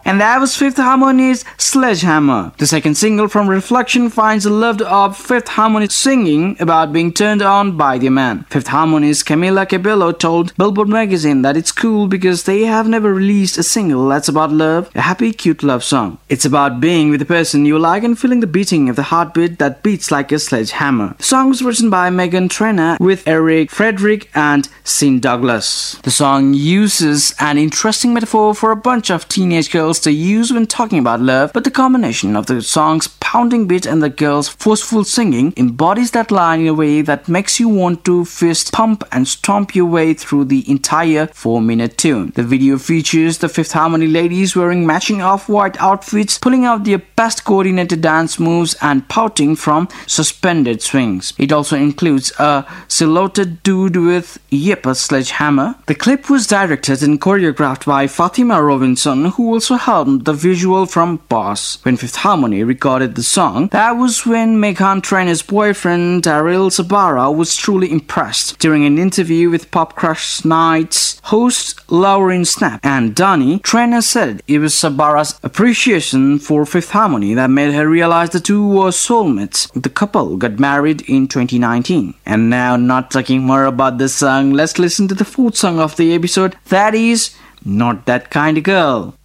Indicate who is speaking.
Speaker 1: And that was Fifth Harmony's Sledgehammer. The second single from Reflection finds the loved of Fifth Harmony singing about being turned on by their man. Fifth Harmony's Camila Cabello told Billboard magazine that it's cool because they have never released a single that's about love, a happy, cute love song. It's about being with the person you like and feeling the beating of the heartbeat that beats like a sledgehammer. The song was written by Meghan Trainor with Eric Frederick and Sean Douglas. The song uses an interesting metaphor for a bunch of teenage girls to use when talking about love, but the combination of the song's pounding beat and the girls' forceful singing embodies that line in a way that makes you want to fist pump and stomp your way through the entire 4-minute tune. The video features the Fifth Harmony ladies wearing matching off-white outfits, pulling out their best coordinated dance moves and pouting from suspended swings. It also includes a silhouetted dude with a sledgehammer. The clip was directed and choreographed by Fatima Robinson, who also helmed the visual from Boss. When Fifth Harmony recorded the song, that was when Meghan Trainor's boyfriend Daryl Sabara was truly impressed. During an interview with Pop Crush Night's host Lauren Snap and Donnie, Trainor said it was Sabara's appreciation for Fifth Harmony that made her realize the two were soulmates. The couple got married in 2019. And now, not talking more about this song, let's listen to the fourth song of the episode, that is Not That Kind of Girl.